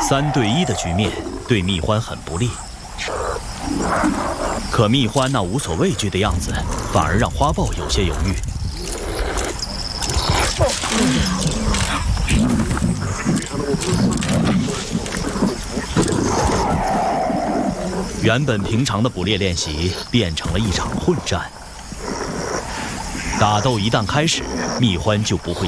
3对1的局面对蜜獾很不利，可蜜獾那无所畏惧的样子，反而让花豹有些犹豫。原本平常的捕猎练习变成了一场混战。打斗一旦开始，蜜獾就不会